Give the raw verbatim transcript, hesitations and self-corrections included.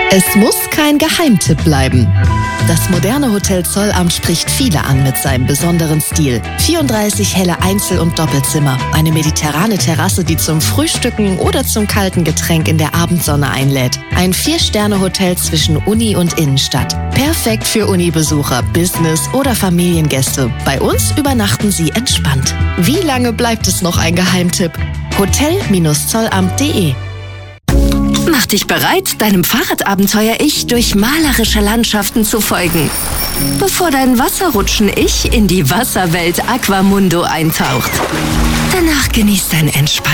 Es muss kein Geheimtipp bleiben. Das moderne Hotel Zollamt spricht viele an mit seinem besonderen Stil. vierunddreißig helle Einzel- und Doppelzimmer, eine mediterrane Terrasse, die zum Frühstücken oder zum kalten Getränk in der Abendsonne einlädt. Ein Vier-Sterne-Hotel zwischen Uni und Innenstadt. Perfekt für Unibesucher, Business- oder Familiengäste. Bei uns übernachten Sie entspannt. Wie lange bleibt es noch ein Geheimtipp? hotel Zollamt punkt de. Mach dich bereit, deinem Fahrradabenteuer-Ich durch malerische Landschaften zu folgen, bevor dein Wasserrutschen-Ich in die Wasserwelt Aquamundo eintaucht. Danach genießt dein Entspann